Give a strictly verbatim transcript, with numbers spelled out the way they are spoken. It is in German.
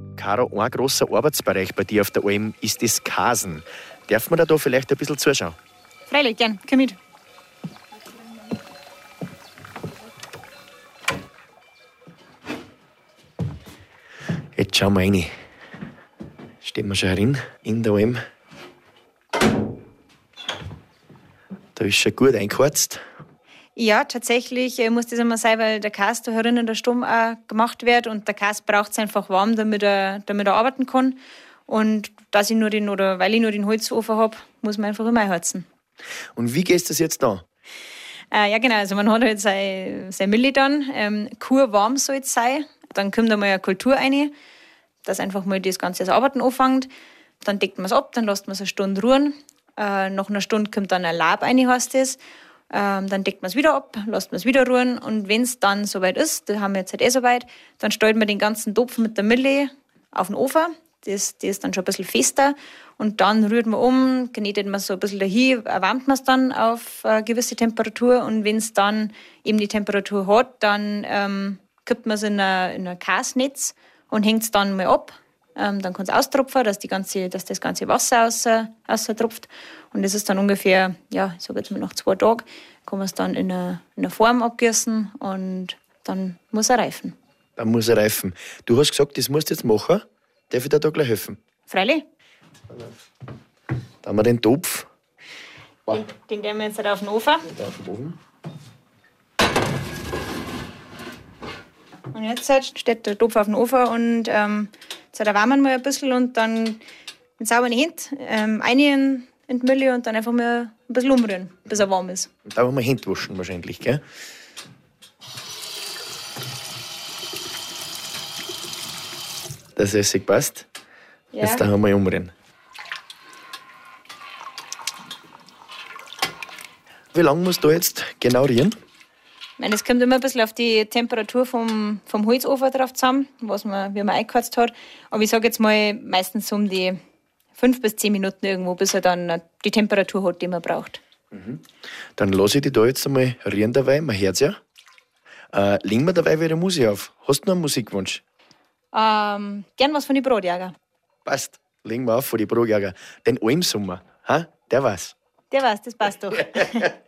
Caro, ein grosser Arbeitsbereich bei dir auf der Alm ist das Kasen. Darf man da, da vielleicht ein bisschen zuschauen? Freilich, gern. Komm mit. Jetzt schauen wir rein. Stehen wir schon herin, in der Alm. Da ist schon gut eingeheizt. Ja, tatsächlich äh, muss das immer sein, weil der Kas da herin in der Stumm auch gemacht wird und der Kas braucht es einfach warm, damit er, damit er arbeiten kann. Und dass ich nur den, oder weil ich nur den Holzofen habe, muss man einfach immer einheizen. Und wie gehst du das jetzt da? Äh, ja, genau. Also man hat halt sein, sein Milli dann. Ähm, Kur warm soll es sein. Dann kommt einmal eine Kultur rein, dass einfach mal das Ganze das Arbeiten anfängt. Dann deckt man es ab, dann lässt man es eine Stunde ruhen. Äh, nach einer Stunde kommt dann ein Lab rein, heißt das. Ähm, dann deckt man es wieder ab, lässt man es wieder ruhen. Und wenn es dann soweit ist, da haben wir jetzt halt eh soweit, dann stellt man den ganzen Topf mit der Milli auf den Ofen. Das, das ist dann schon ein bisschen fester. Und dann rührt man um, knetet man so ein bisschen dahin, erwärmt man es dann auf eine gewisse Temperatur. Und wenn es dann eben die Temperatur hat, dann ähm, kippt man es in ein, in ein Kasnetz und hängt es dann mal ab. Ähm, dann kann es austropfen, dass, die ganze, dass das ganze Wasser raus, raustropft. Und das ist dann ungefähr, ja, ich sage jetzt mal nach zwei Tagen, kann man es dann in eine, in eine Form abgießen und dann muss er reifen. Dann muss er reifen. Du hast gesagt, das musst du jetzt machen. Darf ich dir da gleich helfen? Freilich. Da haben wir den Topf. Den, den geben wir jetzt halt auf den Ofen. Auf den Ofen. Und jetzt halt steht der Topf auf dem Ofen und ähm, jetzt erwärmen wir ein bisschen und dann mit sauberen Händen ähm, rein in, in die Mülle und dann einfach mal ein bisschen umrühren, bis er warm ist. Und da wollen wir Hände waschen wahrscheinlich, gell? Dass es sich passt. Ja. Jetzt da haben wir umrühren. Wie lange musst du jetzt genau rühren? Ich meine, es kommt immer ein bisschen auf die Temperatur vom, vom Holzofen drauf zusammen, was man, wie man eingeheizt hat. Aber ich sage jetzt mal meistens um die fünf bis zehn Minuten irgendwo, bis er dann die Temperatur hat, die man braucht. Mhm. Dann lasse ich dich da jetzt einmal rühren dabei, man hört es ja. Äh, legen wir dabei wieder Musik auf. Hast du noch einen Musikwunsch? Ähm, gern was von den Brotjäger. Passt, legen wir auf von die Brotjäger. Den Almsommer, ha? Der war's. Der weiß, das passt doch.